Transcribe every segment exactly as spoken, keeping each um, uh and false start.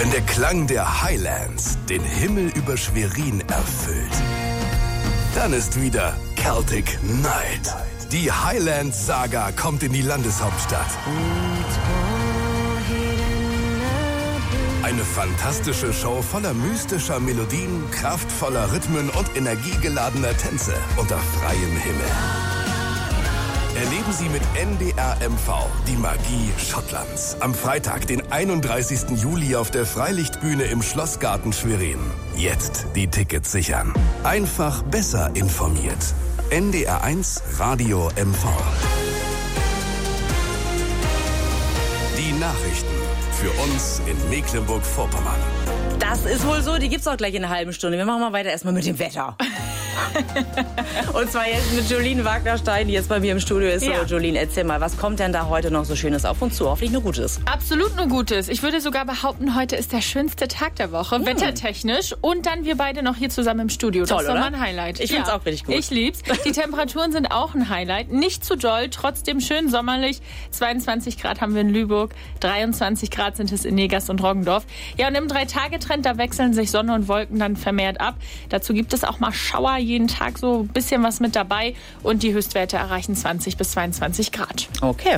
Wenn der Klang der Highlands den Himmel über Schwerin erfüllt, dann ist wieder Celtic Night. Die Highlands-Saga kommt in die Landeshauptstadt. Eine fantastische Show voller mystischer Melodien, kraftvoller Rhythmen und energiegeladener Tänze unter freiem Himmel. Erleben Sie mit N D R M V die Magie Schottlands. Am Freitag, den einunddreißigsten Juli auf der Freilichtbühne im Schlossgarten Schwerin. Jetzt die Tickets sichern. Einfach besser informiert. N D R eins Radio M V. Die Nachrichten für uns in Mecklenburg-Vorpommern. Das ist wohl so, die gibt's auch gleich in einer halben Stunde. Wir machen mal weiter erstmal mit dem Wetter. Und zwar jetzt mit Jolien Wagner-Stein, die jetzt bei mir im Studio ist. Ja. So, Jolien, erzähl mal, was kommt denn da heute noch so Schönes auf uns zu? Hoffentlich nur Gutes. Absolut nur Gutes. Ich würde sogar behaupten, heute ist der schönste Tag der Woche, hm. wettertechnisch. Und dann wir beide noch hier zusammen im Studio. Toll, das ist doch oder? mal ein Highlight. Ich find's ja. auch richtig gut. Ich lieb's. Die Temperaturen sind auch ein Highlight. Nicht zu doll, trotzdem schön sommerlich. zweiundzwanzig Grad haben wir in Lübeck, dreiundzwanzig Grad sind es in Negas und Roggendorf. Ja, und im Drei-Tage-Trend, da wechseln sich Sonne und Wolken dann vermehrt ab. Dazu gibt es auch mal Schauer, jeden Tag so ein bisschen was mit dabei. Und die Höchstwerte erreichen zwanzig bis zweiundzwanzig Grad. Okay.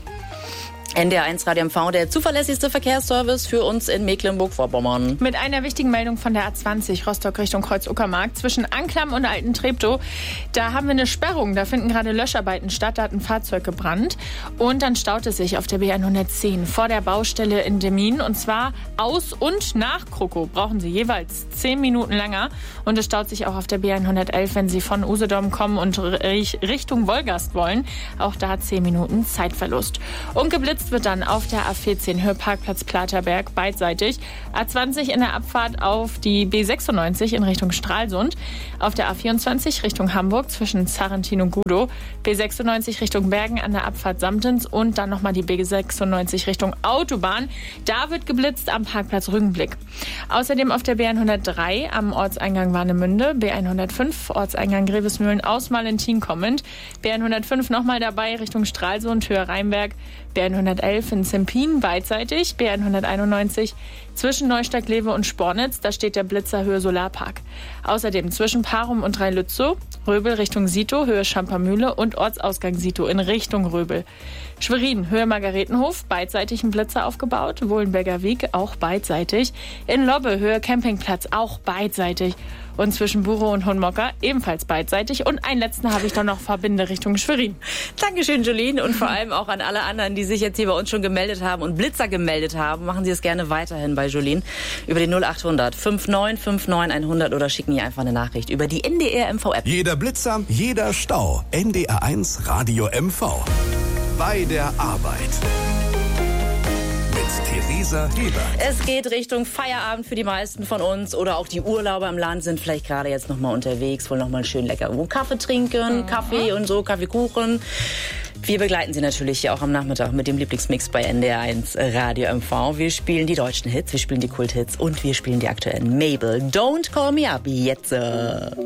N D R eins Radio M V, der zuverlässigste Verkehrsservice für uns in Mecklenburg-Vorpommern. Mit einer wichtigen Meldung von der A zwanzig Rostock Richtung Kreuz-Uckermark zwischen Anklam und Alten-Treptow. Da haben wir eine Sperrung, da finden gerade Löscharbeiten statt, da hat ein Fahrzeug gebrannt. Und dann staut es sich auf der B hundertzehn vor der Baustelle in Demmin. Und zwar aus und nach Kroko brauchen Sie jeweils zehn Minuten länger. Und es staut sich auch auf der B hundertelf, wenn Sie von Usedom kommen und Richtung Wolgast wollen. Auch da zehn Minuten Zeitverlust. Und geblitzt wird dann auf der A vierzehn Hörparkplatz Platerberg beidseitig. A zwanzig in der Abfahrt auf die B sechsundneunzig in Richtung Stralsund. Auf der A vierundzwanzig Richtung Hamburg zwischen Zarrentin und Gudow. B sechsundneunzig Richtung Bergen an der Abfahrt Samtens und dann nochmal die B sechsundneunzig Richtung Autobahn. Da wird geblitzt am Parkplatz Rügenblick. Außerdem auf der B hundertdrei am Ortseingang Warnemünde. B hundertfünf Ortseingang Grevesmühlen aus Malentin kommend. B hundertfünf nochmal dabei Richtung Stralsund, Höhe Rheinberg. B hundertelf in Zempin beidseitig, B hunderteinundneunzig zwischen Neustadt-Glewe und Spornitz, da steht der Blitzer Höhe Solarpark. Außerdem zwischen Parum und Dreilützow, Röbel Richtung Sito, Höhe Schampermühle und Ortsausgang Sito in Richtung Röbel. Schwerin, Höhe Margaretenhof, beidseitig ein Blitzer aufgebaut, Wohlenberger Weg auch beidseitig. In Lobbe, Höhe Campingplatz auch beidseitig. Und zwischen Burow und Hohenmocker ebenfalls beidseitig. Und einen letzten habe ich dann noch Verbinde Richtung Schwerin. Dankeschön, Jolien. Und vor allem auch an alle anderen, die sich jetzt hier bei uns schon gemeldet haben und Blitzer gemeldet haben. Machen Sie es gerne weiterhin bei Jolien über die null achthundert neunundfünfzig neunundfünfzig hundert oder schicken ihr einfach eine Nachricht über die N D R M V App. Jeder Blitzer, jeder Stau. N D R eins Radio M V. Bei der Arbeit. Theresa Heber. Es geht Richtung Feierabend für die meisten von uns oder auch die Urlauber im Land sind vielleicht gerade jetzt noch mal unterwegs, wollen noch mal schön lecker irgendwo Kaffee trinken, mhm. Kaffee und so, Kaffeekuchen. Wir begleiten Sie natürlich hier auch am Nachmittag mit dem Lieblingsmix bei N D R eins Radio M V. Wir spielen die deutschen Hits, wir spielen die Kulthits und wir spielen die aktuellen. Mabel, Don't Call Me Up, jetzt.